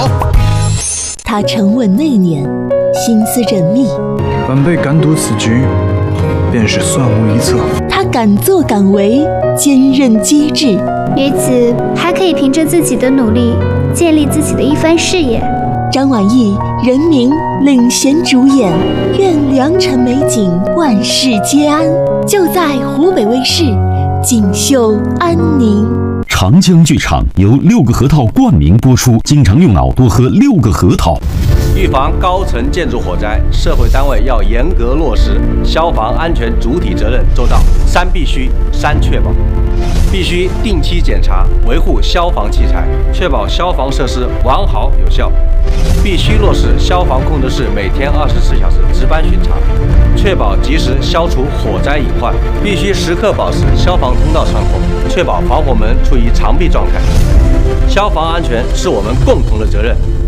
好。 他沉稳内敛，心思缜密。 晚辈敢赌此局，便是算无一策。 他敢作敢为，坚韧机智。 于此还可以凭着自己的努力，建立自己的一番事业。 张晚意、任明领衔主演，愿良辰美景万事皆安，就在湖北卫视锦绣安宁。 长江剧场由6个核桃冠名播出，经常用脑多喝6个核桃。 预防高层建筑火灾，社会单位要严格落实消防安全主体责任周到。3必须，3确保。必须定期检查维护消防器材，确保消防设施完好有效。必须落实消防控制室每天24小时值班巡查，确保及时消除火灾隐患。必须时刻保持消防通道畅通，确保防火门处于常闭状态。消防安全是我们共同的责任。